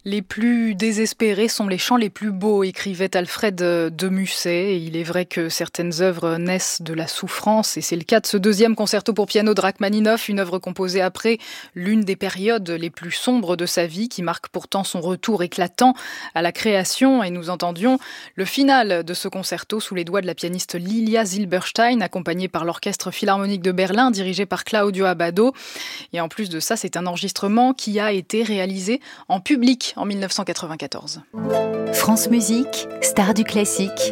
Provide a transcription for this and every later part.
Les plus désespérés sont les chants les plus beaux, écrivait Alfred de Musset. Et il est vrai que certaines œuvres naissent de la souffrance, et c'est le cas de ce deuxième concerto pour piano de Rachmaninoff, une œuvre composée après l'une des périodes les plus sombres de sa vie, qui marque pourtant son retour éclatant à la création. Et nous entendions le final de ce concerto sous les doigts de la pianiste Lilia Silberstein, accompagnée par l'Orchestre Philharmonique de Berlin, dirigé par Claudio Abbado. Et en plus de ça, c'est un enregistrement qui a été réalisé en public en 1994. France Musique, star du classique.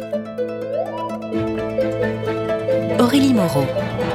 Aurélie Moreau.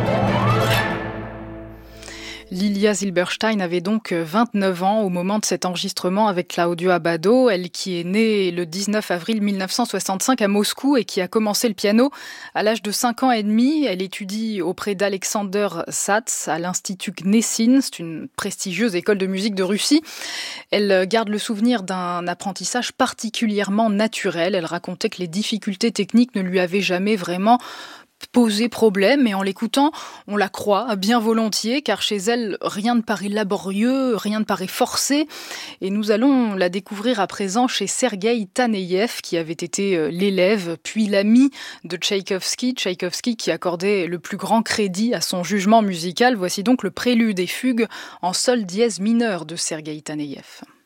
Lilia Silberstein avait donc 29 ans au moment de cet enregistrement avec Claudio Abbado, elle qui est née le 19 avril 1965 à Moscou et qui a commencé le piano à l'âge de 5 ans et demi. Elle étudie auprès d'Alexander Satz à l'Institut Gnessine, c'est une prestigieuse école de musique de Russie. Elle garde le souvenir d'un apprentissage particulièrement naturel. Elle racontait que les difficultés techniques ne lui avaient jamais vraiment poser problème, et en l'écoutant, on la croit bien volontiers, car chez elle, rien ne paraît laborieux, rien ne paraît forcé. Et nous allons la découvrir à présent chez Sergueï Taneïev, qui avait été l'élève, puis l'ami de Tchaïkovski qui accordait le plus grand crédit à son jugement musical. Voici donc le prélude et fugue en sol dièse mineur de Sergueï Taneïev.